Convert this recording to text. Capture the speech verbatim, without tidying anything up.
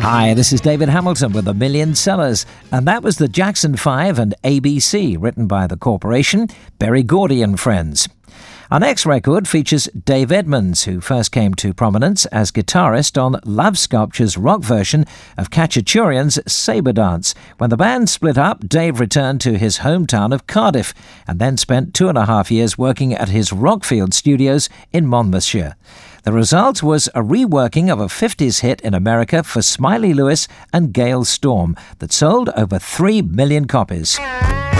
Hi, this is David Hamilton with A Million Sellers, and that was the Jackson five and A B C, written by the corporation, Berry Gordy and Friends. Our next record features Dave Edmunds, who first came to prominence as guitarist on Love Sculpture's rock version of Khachaturian's Sabre Dance. When the band split up, Dave returned to his hometown of Cardiff and then spent two and a half years working at his Rockfield studios in Monmouthshire. The result was a reworking of a fifties hit in America for Smiley Lewis and Gail Storm that sold over three million copies.